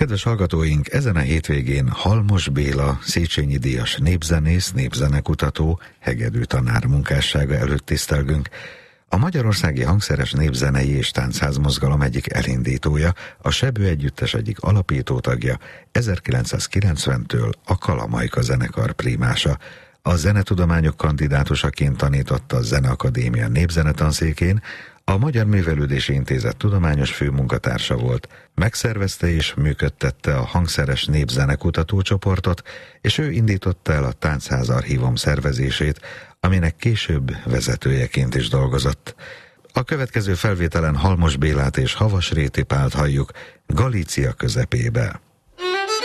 Kedves hallgatóink, ezen a hétvégén Halmos Béla, Széchenyi díjas népzenész, népzenekutató, hegedű tanár munkássága előtt tisztelgünk. A magyarországi hangszeres népzenei és táncházmozgalom egyik elindítója, a Sebő Együttes egyik alapítótagja, 1990-től a Kalamajka zenekar primása. A zenetudományok kandidátusaként tanított a Zeneakadémia népzenetanszékén, a Magyar Művelődési Intézet tudományos főmunkatársa volt, megszervezte és működtette a hangszeres népzenekutató csoportot, és ő indította el a Táncházarchívum szervezését, aminek később vezetőjeként is dolgozott. A következő felvételen Halmos Bélát és Havas Réti Pált halljuk Galícia közepébe.